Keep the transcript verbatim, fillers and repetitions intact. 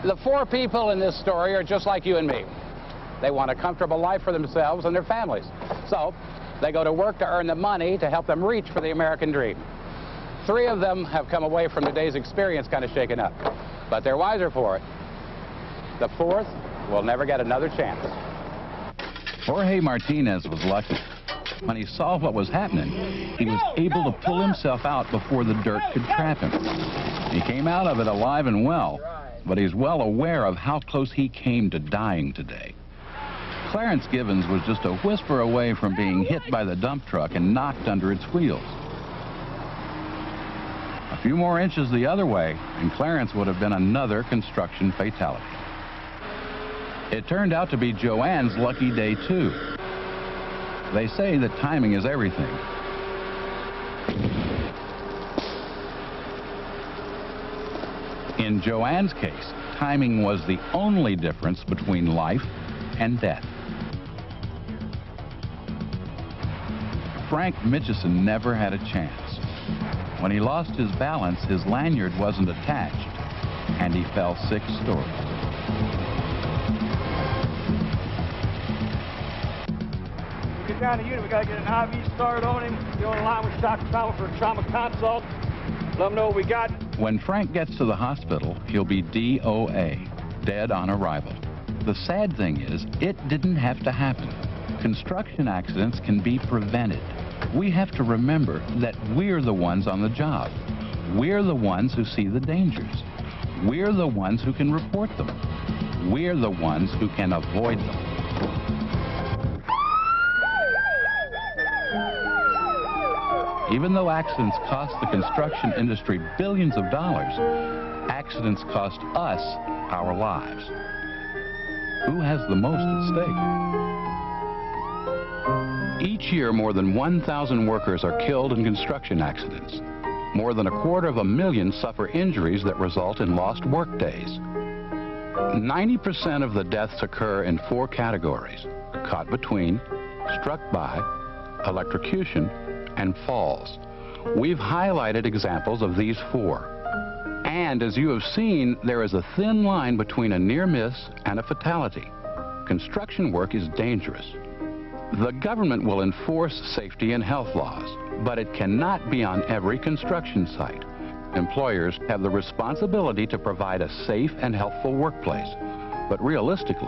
The four people in this story are just like you and me. They want a comfortable life for themselves and their families. So they go to work to earn the money to help them reach for the American dream. Three of them have come away from today's experience kind of shaken up, but they're wiser for it. The fourth will never get another chance. Jorge Martinez was lucky. When he saw what was happening, he was able to pull himself out before the dirt could trap him. He came out of it alive and well, but he's well aware of how close he came to dying today. Clarence Givens was just a whisper away from being hit by the dump truck and knocked under its wheels. A few more inches the other way, and Clarence would have been another construction fatality. It turned out to be Joanne's lucky day, too. They say that timing is everything. In Joanne's case, timing was the only difference between life and death. Frank Mitchison never had a chance. When he lost his balance, his lanyard wasn't attached, and he fell six stories. Get down to unit, we gotta get an I V started on him. Go on the line with Doctor Trauma for a trauma consult. Let them know what we got. When Frank gets to the hospital, he'll be D O A, dead on arrival. The sad thing is, it didn't have to happen. Construction accidents can be prevented. We have to remember that we're the ones on the job. We're the ones who see the dangers. We're the ones who can report them. We're the ones who can avoid them. Even though accidents cost the construction industry billions of dollars, accidents cost us our lives. Who has the most at stake? Each year, more than one thousand workers are killed in construction accidents. More than a quarter of a million suffer injuries that result in lost work days. ninety percent of the deaths occur in four categories: caught between, struck by, electrocution, and falls. We've highlighted examples of these four. And as you have seen, there is a thin line between a near miss and a fatality. Construction work is dangerous. The government will enforce safety and health laws, but it cannot be on every construction site. Employers have the responsibility to provide a safe and healthful workplace, but realistically,